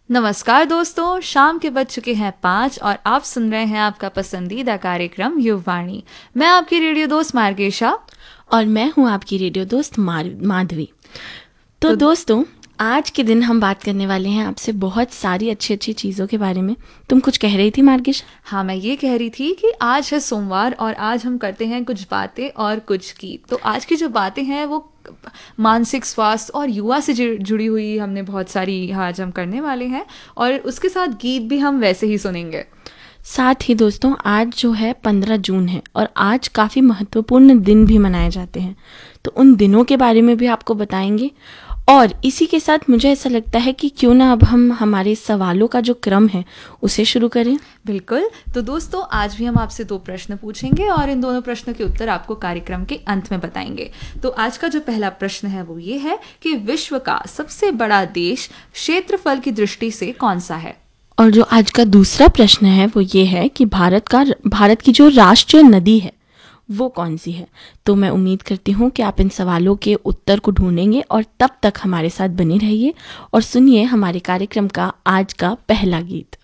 नमस्कार दोस्तों, शाम के बज चुके हैं 5 और आप सुन रहे हैं आपका पसंदीदा कार्यक्रम युववाणी। मैं आपकी रेडियो दोस्त मार्गेशा। और मैं हूँ आपकी रेडियो दोस्त माधवी। तो दोस्तों, आज के दिन हम बात करने वाले हैं आपसे बहुत सारी अच्छी अच्छी चीज़ों के बारे में। तुम कुछ कह रही थी मार्गेशा? हाँ, मैं ये कह रही थी कि आज है सोमवार और आज हम करते हैं कुछ बातें और कुछ गीत। तो आज की जो बातें हैं वो मानसिक स्वास्थ्य और युवा से जुड़ी हुई हमने बहुत सारी आज हम करने वाले हैं, और उसके साथ गीत भी हम वैसे ही सुनेंगे। साथ ही दोस्तों, आज जो है 15 जून है और आज काफ़ी महत्वपूर्ण दिन भी मनाए जाते हैं, तो उन दिनों के बारे में भी आपको बताएंगे। और इसी के साथ मुझे ऐसा लगता है कि क्यों ना अब हम हमारे सवालों का जो क्रम है उसे शुरू करें। बिल्कुल। तो दोस्तों, आज भी हम आपसे 2 प्रश्न पूछेंगे और इन दोनों प्रश्नों के उत्तर आपको कार्यक्रम के अंत में बताएंगे। तो आज का जो पहला प्रश्न है वो ये है कि विश्व का सबसे बड़ा देश क्षेत्रफल की दृष्टि से कौन सा है? और जो आज का दूसरा प्रश्न है वो ये है कि भारत की जो राष्ट्रीय नदी है वो कौन सी है। तो मैं उम्मीद करती हूँ कि आप इन सवालों के उत्तर को ढूंढेंगे और तब तक हमारे साथ बने रहिए और सुनिए हमारे कार्यक्रम का आज का पहला गीत।